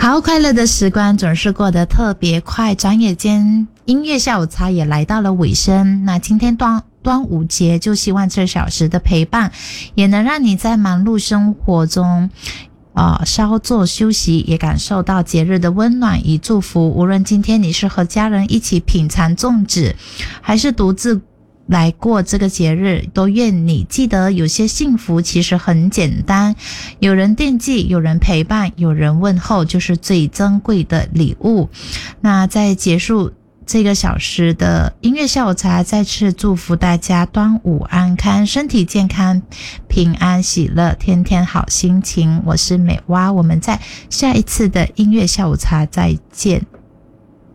好，快乐的时光总是过得特别快，转眼间音乐下午茶也来到了尾声。那今天端午节，就希望这小时的陪伴也能让你在忙碌生活中稍作休息，也感受到节日的温暖与祝福。无论今天你是和家人一起品尝粽子，还是独自来过这个节日，都愿你记得有些幸福其实很简单，有人惦记，有人陪伴，有人问候，就是最珍贵的礼物。那在结束这个小时的音乐下午茶，再次祝福大家端午安康，身体健康，平安喜乐，天天好心情。我是美蛙，我们在下一次的音乐下午茶再见。